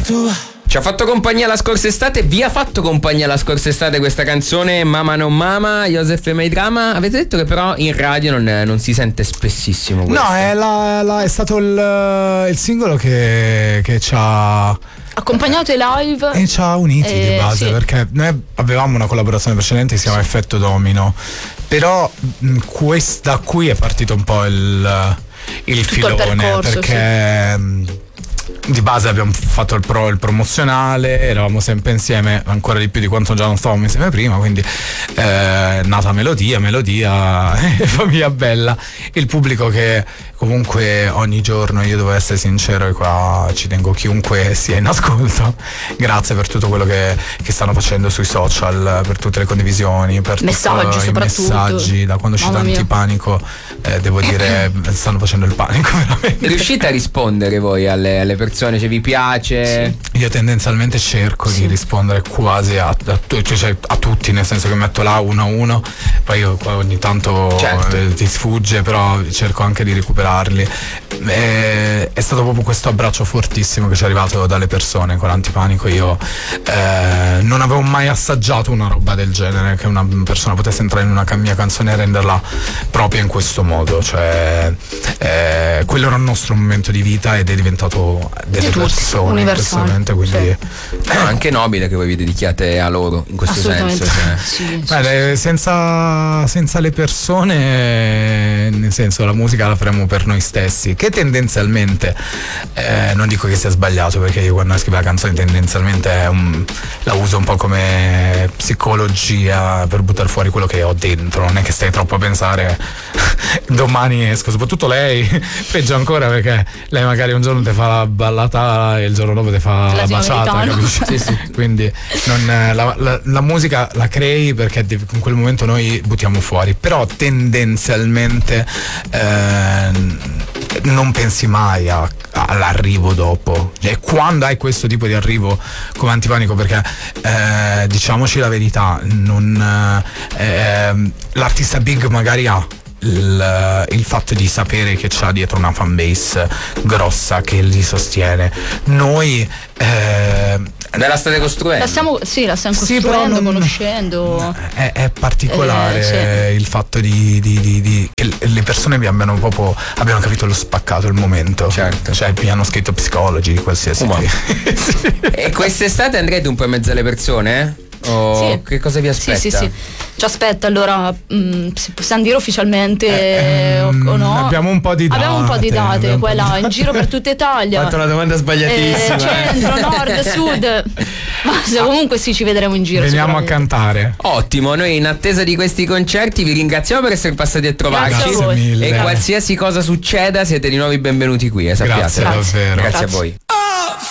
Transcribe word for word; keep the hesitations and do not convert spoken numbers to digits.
tua. Ci ha fatto compagnia la scorsa estate, vi ha fatto compagnia la scorsa estate questa canzone Mama non Mama, Joseph e Maidrama. Avete detto che però in radio non, non si sente spessissimo questo. No, è, la, la, è stato il, il singolo che, che ci ha accompagnato i live e ci ha uniti eh, di base, sì. Perché noi avevamo una collaborazione precedente che si chiama Effetto Domino, però mh, quest, da qui è partito un po' il, il filone, il percorso, perché sì. mh, di base abbiamo fatto il, pro, il promozionale, eravamo sempre insieme ancora di più di quanto già non stavamo insieme prima, quindi eh, nata melodia, melodia e famiglia bella, il pubblico che comunque ogni giorno, io devo essere sincero e qua ci tengo chiunque sia in ascolto, grazie per tutto quello che, che stanno facendo sui social, per tutte le condivisioni, per messaggi, tutti i messaggi, da quando c'è Antipanico, eh, devo dire stanno facendo il panico veramente. Riuscite a rispondere voi alle, alle persone, cioè vi piace? Sì. Io tendenzialmente cerco sì. di rispondere quasi a, a, cioè, a tutti, nel senso che metto là uno a uno, poi io poi ogni tanto certo. eh, ti sfugge, però cerco anche di recuperarli. È, è stato proprio questo abbraccio fortissimo che ci è arrivato dalle persone con Antipanico. Io eh, non avevo mai assaggiato una roba del genere, che una persona potesse entrare in una mia canzone e renderla proprio in questo modo, cioè eh, quello era il nostro momento di vita ed è diventato delle di persone in questo momento, quindi sì. no, anche nobile che voi vi dedichiate a loro in questo senso, cioè. sì, Beh, sì, senza, senza le persone, nel senso, la musica la faremo per noi stessi, che tendenzialmente eh, non dico che sia sbagliato, perché io quando scrivo la canzone tendenzialmente è un, la uso un po' come psicologia per buttare fuori quello che ho dentro, non è che stai troppo a pensare domani esco, soprattutto lei peggio ancora, perché lei magari un giorno ti fa la ballata e il giorno dopo ti fa la baciata, capisci? Sì, sì. Quindi non, la, la, la musica la crei perché in quel momento noi buttiamo fuori, però tendenzialmente eh, non pensi mai a, all'arrivo dopo, cioè, quando hai questo tipo di arrivo come Antipanico, perché eh, diciamoci la verità, non, eh, l'artista big magari ha Il, il fatto di sapere che c'ha dietro una fanbase grossa che li sostiene. Noi eh, Beh, la state costruendo? La stiamo, sì, la stiamo sì, costruendo, non, conoscendo. È, è particolare eh, sì. il fatto di, di, di, di che le persone vi abbiano proprio abbiano capito lo spaccato, il momento. Certo. Cioè mi hanno scritto psicologi di qualsiasi oh, sì. E quest'estate andrete un po' in mezzo alle persone? O sì. che cosa vi aspetta? Sì, sì, sì. Ci aspetta, allora mh, possiamo dire ufficialmente eh, o, o no? Abbiamo un po' di date. Abbiamo un po' di date, quella in giro per tutta Italia. Ho fatto una domanda sbagliatissima. Eh, centro, nord, sud. Ma se comunque sì, ci vedremo in giro. Veniamo a cantare. Ottimo, noi in attesa di questi concerti vi ringraziamo per essere passati a trovarci. Grazie mille. E qualsiasi cosa succeda siete di nuovo benvenuti qui, eh, sappiate. Grazie, davvero. Grazie, Grazie a voi.